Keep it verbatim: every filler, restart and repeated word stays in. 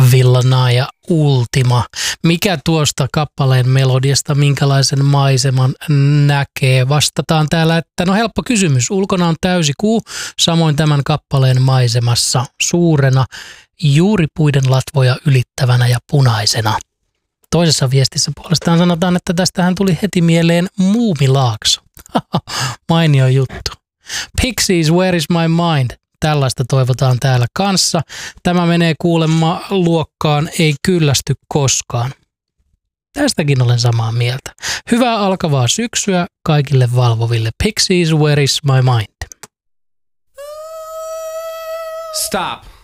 Villana ja Ultima. Mikä tuosta kappaleen melodiasta, minkälaisen maiseman näkee? Vastataan täällä, että no helppo kysymys. Ulkona on täysi kuu, samoin tämän kappaleen maisemassa suurena, juuripuiden latvoja ylittävänä ja punaisena. Toisessa viestissä puolestaan sanotaan, että tästähän tuli heti mieleen Muumilaakso. Mainio juttu. Pixies, Where is my mind? Tällaista toivotaan täällä kanssa. Tämä menee kuulemma luokkaan ei kyllästy koskaan. Tästäkin olen samaa mieltä. Hyvää alkavaa syksyä kaikille valvoville. Pixies, Where is my mind? Stop.